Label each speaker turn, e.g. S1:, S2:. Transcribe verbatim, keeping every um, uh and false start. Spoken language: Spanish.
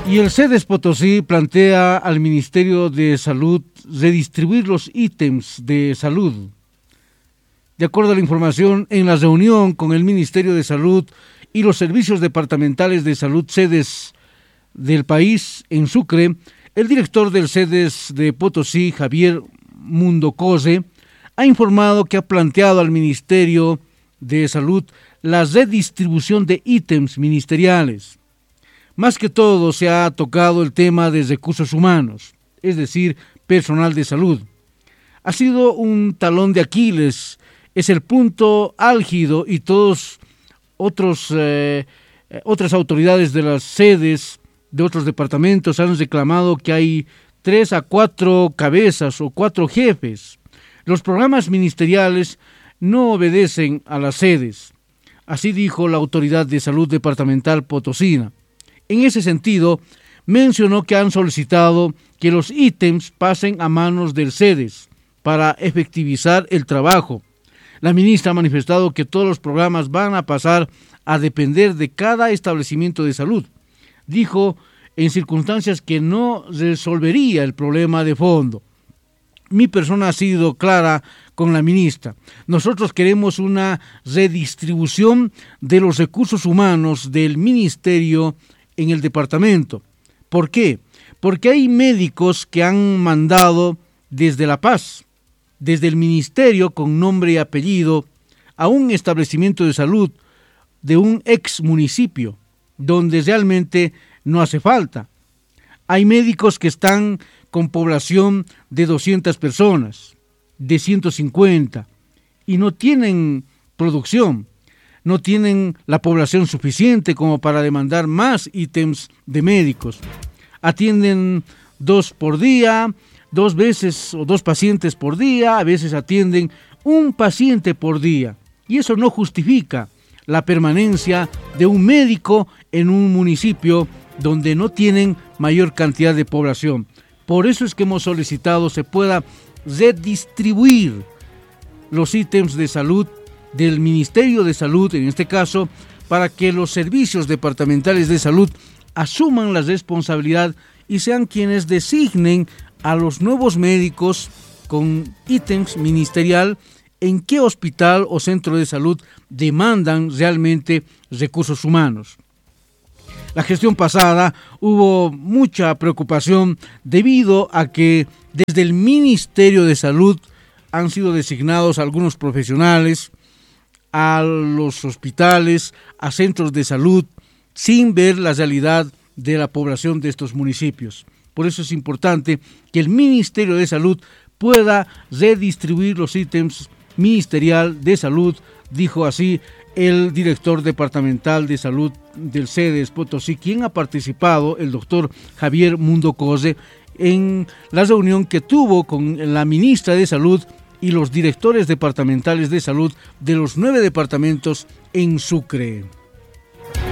S1: Y el CEDES Potosí plantea al Ministerio de Salud redistribuir los ítems de salud. De acuerdo a la información, en la reunión con el Ministerio de Salud y los servicios departamentales de salud CEDES del país en Sucre, el director del CEDES de Potosí, Javier Mundocoze, ha informado que ha planteado al Ministerio de Salud la redistribución de ítems ministeriales. Más que todo se ha tocado el tema de recursos humanos, es decir, personal de salud. Ha sido un talón de Aquiles, es el punto álgido y todos otros eh, otras autoridades de las sedes de otros departamentos han reclamado que hay tres a cuatro cabezas o cuatro jefes. Los programas ministeriales no obedecen a las sedes, así dijo la Autoridad de Salud Departamental Potosina. En ese sentido, mencionó que han solicitado que los ítems pasen a manos del CEDES para efectivizar el trabajo. La ministra ha manifestado que todos los programas van a pasar a depender de cada establecimiento de salud. Dijo en circunstancias que no resolvería el problema de fondo. Mi persona ha sido clara con la ministra. Nosotros queremos una redistribución de los recursos humanos del ministerio en el departamento. ¿Por qué? Porque hay médicos que han mandado desde La Paz, desde el ministerio con nombre y apellido, a un establecimiento de salud de un ex municipio, donde realmente no hace falta. Hay médicos que están con población de doscientas personas, de ciento cincuenta, y no tienen producción. No tienen la población suficiente como para demandar más ítems de médicos. Atienden dos por día, dos veces o dos pacientes por día, a veces atienden un paciente por día. Y eso no justifica la permanencia de un médico en un municipio donde no tienen mayor cantidad de población. Por eso es que hemos solicitado se pueda redistribuir los ítems de salud del Ministerio de Salud, en este caso, para que los servicios departamentales de salud asuman la responsabilidad y sean quienes designen a los nuevos médicos con ítems ministerial en qué hospital o centro de salud demandan realmente recursos humanos. La gestión pasada hubo mucha preocupación debido a que desde el Ministerio de Salud han sido designados algunos profesionales a los hospitales, a centros de salud, sin ver la realidad de la población de estos municipios. Por eso es importante que el Ministerio de Salud pueda redistribuir los ítems ministerial de salud, dijo así el director departamental de salud del CEDES Potosí, quien ha participado, el doctor Javier Mundocoze, en la reunión que tuvo con la ministra de Salud y los directores departamentales de salud de los nueve departamentos en Sucre.